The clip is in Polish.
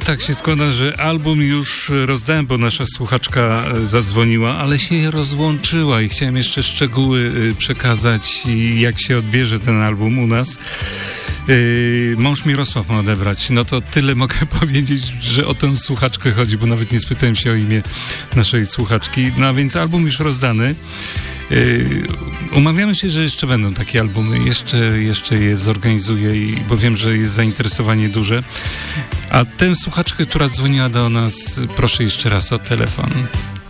tak się składa, że album już rozdałem, bo nasza słuchaczka zadzwoniła, ale się rozłączyła i chciałem jeszcze szczegóły przekazać, jak się odbierze ten album u nas. Mąż Mirosław ma odebrać. No to tyle mogę powiedzieć, że o tę słuchaczkę chodzi, bo nawet nie spytałem się o imię naszej słuchaczki. No a więc album już rozdany. Umawiamy się, że jeszcze będą takie albumy, jeszcze je zorganizuję, bo wiem, że jest zainteresowanie duże. A tę słuchaczkę, która dzwoniła do nas, proszę jeszcze raz o telefon.